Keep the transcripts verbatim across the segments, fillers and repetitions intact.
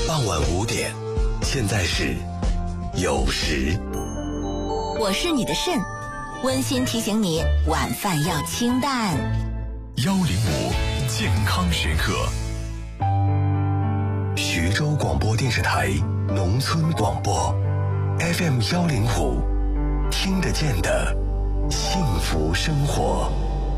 傍晚五点，现在是酉时。 我是你的肾，温馨提醒你晚饭要清淡。 幺零五健康时刻。 徐州广播电视台农村广播 F M 幺零五，听得见的幸福生活。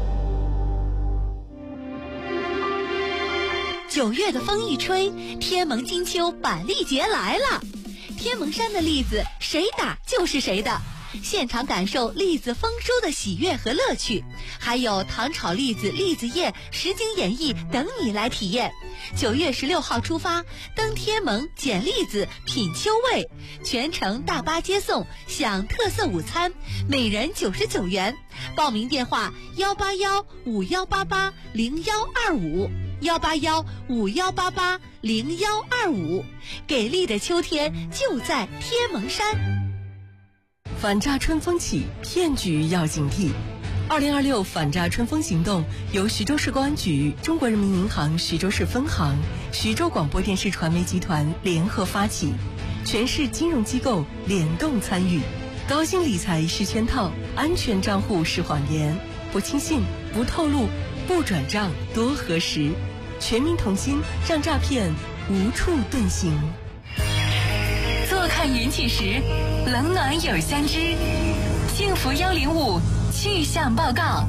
九月的风一吹，天蒙金秋板栗节来了。天蒙山的栗子谁打就是谁的，现场感受栗子丰收的喜悦和乐趣，还有糖炒栗子、栗子宴、实景演绎等你来体验。九月十六号出发，登天蒙捡栗子品秋味，全程大巴接送，享特色午餐，每人九十九元。报名电话幺八幺五幺八八零幺二五。幺八幺五幺八八零幺二五，给力的秋天就在天蒙山。 反诈春风起，骗局要警惕。二零二六反诈春风行动由徐州市公安局、中国人民银行徐州市分行、徐州广播电视传媒集团联合发起，全市金融机构联动参与。高薪理财是圈套，安全账户是谎言，不轻信，不透露，不转账，多核实。全民同心，让诈骗无处遁形。 坐看云起时，冷暖有相知。幸福幺零五气象报告。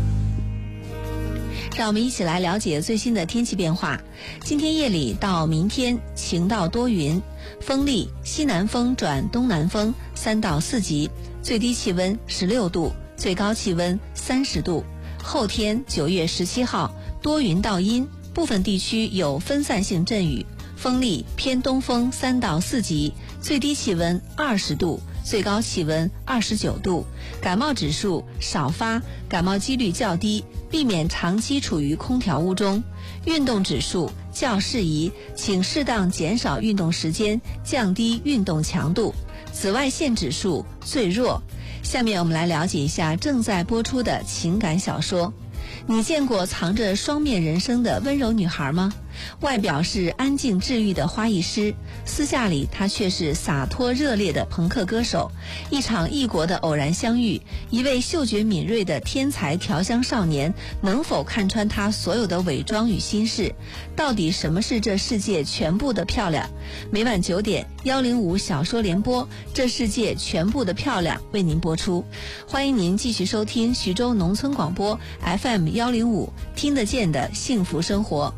让我们一起来了解最新的天气变化。今天夜里到明天晴到多云，风力西南风转东南风三到四级，最低气温十六度，最高气温三十度。后天九月十七号多云到阴，部分地区有分散性阵雨，风力偏东风三到四级，最低气温二十度，最高气温二十九度。感冒指数少发，感冒几率较低，避免长期处于空调屋中。运动指数较适宜，请适当减少运动时间，降低运动强度。紫外线指数最弱。下面我们来了解一下正在播出的情感小说。你见过藏着双面人生的温柔女孩吗？外表是安静治愈的花艺师，私下里她却是洒脱热烈的朋克歌手。一场异国的偶然相遇，一位嗅觉敏锐的天才调香少年，能否看穿她所有的伪装与心事？到底什么是这世界全部的漂亮？每晚九点，幺零五小说联播，这世界全部的漂亮为您播出。欢迎您继续收听徐州农村广播 F M 幺零五，听得见的幸福生活。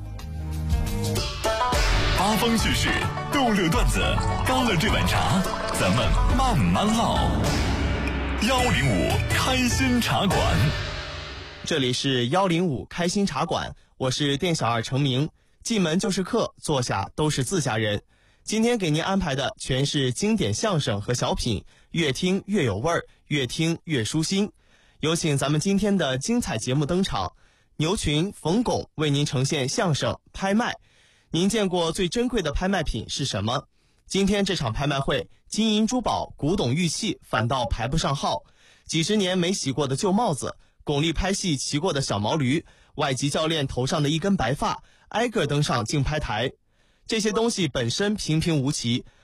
八方趣事，逗乐段子，干了这碗茶，咱们慢慢唠。幺零五开心茶馆， 这里是幺零五开心茶馆，我是店小二程明。进门就是客，坐下都是自家人。今天给您安排的全是经典相声和小品，越听越有味儿，越听越舒心。有请咱们今天的精彩节目登场，牛群、冯巩为您呈现相声拍卖。您见过最珍贵的拍卖品是什么？今天这场拍卖会，金银珠宝、古董玉器反倒排不上号。几十年没洗过的旧帽子，巩俐拍戏骑过的小毛驴，外籍教练头上的一根白发，挨个登上竞拍台。这些东西本身平平无奇，